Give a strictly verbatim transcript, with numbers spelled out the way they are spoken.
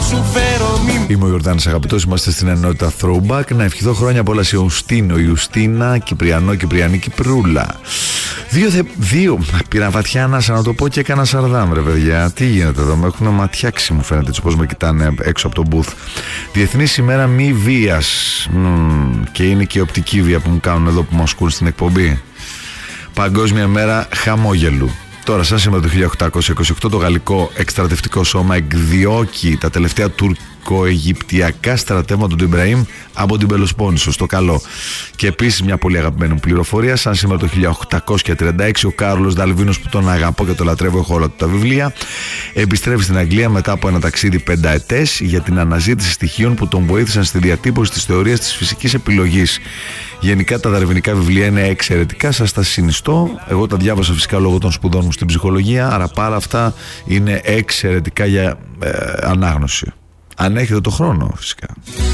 σου φέρω μη... Είμαι ο Ιορδάνης αγαπητός, είμαστε στην ενότητα Throwback. Να ευχηθώ χρόνια πολλά σε Ιουστίνο, Ιουστίνα, Κυπριανό, Κυπριανή, Κυπρούλα. Δύο, θε... δύο. Πήρα βαθιά ανάσα να το πω και έκανα σαρδάμ, ρε παιδιά. Τι γίνεται εδώ, με έχουν ματιάξει μου φαίνεται έτσι πως με κοιτάνε έξω από τον booth. Διεθνής ημέρα μη βίας. Μ, και είναι και η οπτική βία που μου κάνουν εδώ που μου ασκούν στην εκπομπή. Παγκόσμια μέρα χαμόγελου. Τώρα, σαν σήμερα το χίλια οκτακόσια είκοσι οκτώ, το γαλλικό εκστρατευτικό σώμα εκδιώκει τα τελευταία τουρκο-αιγυπτιακά στρατεύματα του Ιμπραήμ από την Πελοπόννησο, στο καλό. Και επίσης, μια πολύ αγαπημένη μου πληροφορία, σαν σήμερα το χίλια οκτακόσια τριάντα έξι, ο Κάρολος Νταλβίνος, που τον αγαπώ και τον λατρεύω, έχω όλα του τα βιβλία, επιστρέφει στην Αγγλία μετά από ένα ταξίδι πενταετές για την αναζήτηση στοιχείων που τον βοήθησαν στη διατύπωση της θεωρίας της φυσικής επιλογής. Γενικά τα δαρβινικά βιβλία είναι εξαιρετικά, σας τα συνιστώ. Εγώ τα διάβασα φυσικά λόγω των σπουδών μου στην ψυχολογία, άρα πάρα αυτά είναι εξαιρετικά για ε, ανάγνωση. Αν έχετε το χρόνο φυσικά.